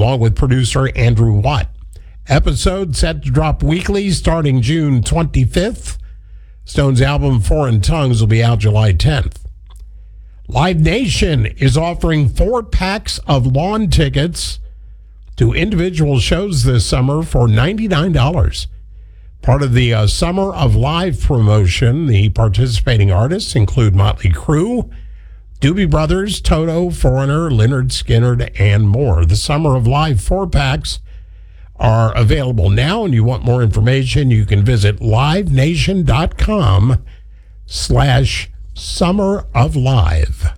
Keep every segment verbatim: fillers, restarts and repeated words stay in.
along with producer Andrew Watt. Episode set to drop weekly starting June twenty-fifth. Stone's album Foreign Tongues will be out July tenth. Live Nation is offering four packs of lawn tickets to individual shows this summer for ninety-nine dollars. Part of the uh, Summer of Live promotion, the participating artists include Motley Crue, Doobie Brothers, Toto, Foreigner, Lynyrd Skynyrd, and more. The Summer of Live four-packs are available now, and you want more information, you can visit livenation.com slash Summer of Live.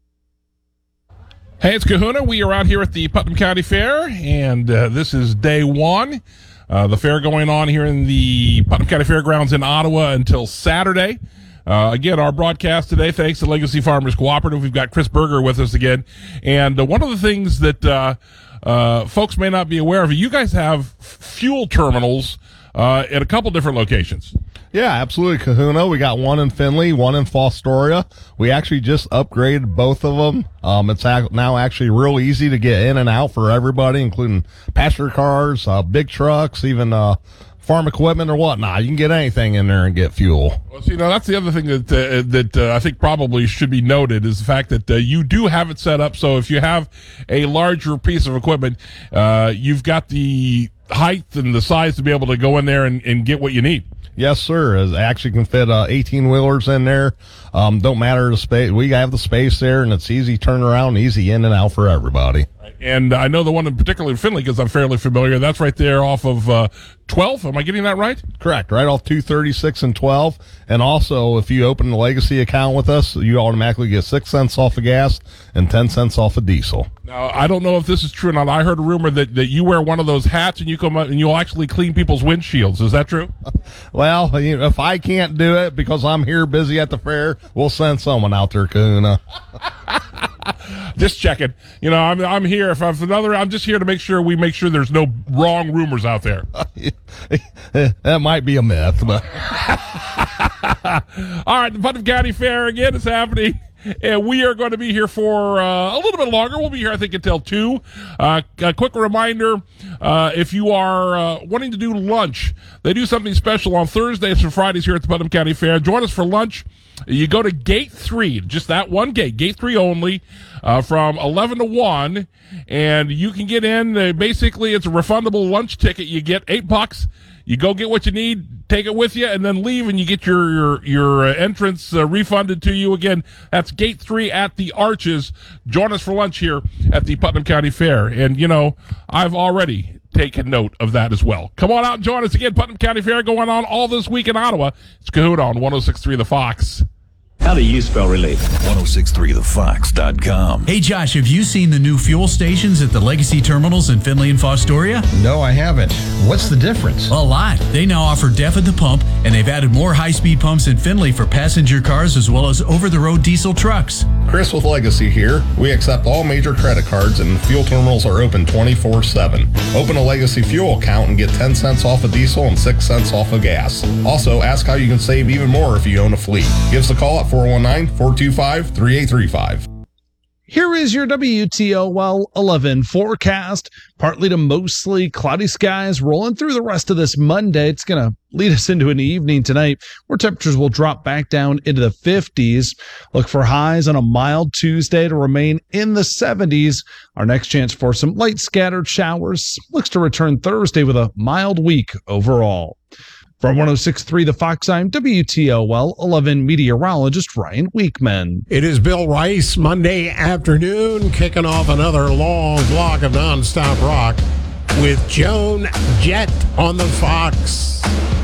Hey, it's Kahuna. We are out here at the Putnam County Fair, and uh, this is day one. Uh, the fair going on here in the Putnam County Fairgrounds in Ottawa until Saturday. Uh, again, our broadcast today, thanks to Legacy Farmers Cooperative. We've got Chris Berger with us again. And uh, one of the things that uh, uh, folks may not be aware of, you guys have fuel terminals uh, at a couple different locations. Yeah, absolutely, Kahuna. We got one in Findlay, one in Fostoria. We actually just upgraded both of them. Um, it's ac- now actually real easy to get in and out for everybody, including passenger cars, uh, big trucks, even uh, farm equipment or whatnot. You can get anything in there and get fuel. Well, so, you know, that's the other thing that uh, that uh, I think probably should be noted is the fact that uh, you do have it set up so if you have a larger piece of equipment, uh, you've got the height and the size to be able to go in there and, and get what you need. Yes, sir. It actually can fit uh, eighteen-wheelers in there. Um, don't matter the space. We have the space there, and it's easy turnaround, easy in and out for everybody. And I know the one in particular in Findlay because I'm fairly familiar. That's right there off of uh, twelve. Am I getting that right? Correct. Right off two thirty-six and twelve. And also, if you open a Legacy account with us, you automatically get six cents off of gas and ten cents off of diesel. Now, I don't know if this is true or not. I heard a rumor that, that you wear one of those hats and you come up and you'll actually clean people's windshields. Is that true? Well, you know, if I can't do it because I'm here busy at the fair, we'll send someone out there, Kahuna. Just checking. You know, I'm I'm here. If I'm another, I'm just here to make sure we make sure there's no wrong rumors out there. That might be a myth, but all right, the Putnam County Fair again is happening. And we are going to be here for uh, a little bit longer. We'll be here, I think, until two. Uh, a quick reminder, uh, if you are uh, wanting to do lunch, they do something special on Thursdays and Fridays here at the Putnam County Fair. Join us for lunch. You go to Gate three, just that one gate, Gate three only, uh, from eleven to one, and you can get in. Uh, basically, it's a refundable lunch ticket. You get eight bucks. You go get what you need, take it with you, and then leave, and you get your your, your uh, entrance uh, refunded to you. Again, that's Gate three at the Arches. Join us for lunch here at the Putnam County Fair. And, you know, I've already taken note of that as well. Come on out and join us again. Putnam County Fair going on all this week in Ottawa. It's Kahuna on one oh six point three The Fox. How do you spell relief? ten sixty-three the fox dot com. Hey, Josh, have you seen the new fuel stations at the Legacy terminals in Findlay and Fostoria? No, I haven't. What's the difference? A lot. They now offer D E F at the pump, and they've added more high-speed pumps in Findlay for passenger cars as well as over-the-road diesel trucks. Chris with Legacy here. We accept all major credit cards, and fuel terminals are open twenty-four seven. Open a Legacy fuel account and get ten cents off of diesel and six cents off of gas. Also, ask how you can save even more if you own a fleet. Give us a call at four one nine, four two five, three eight three five. Here is your W T O L eleven forecast. Partly to mostly cloudy skies rolling through the rest of this Monday. It's going to lead us into an evening tonight where temperatures will drop back down into the fifties. Look for highs on a mild Tuesday to remain in the seventies. Our next chance for some light scattered showers looks to return Thursday with a mild week overall. From one oh six point three The Fox, I'm W T O L eleven meteorologist Ryan Weekman. It is Bill Rice, Monday afternoon, kicking off another long block of nonstop rock with Joan Jett on the Fox.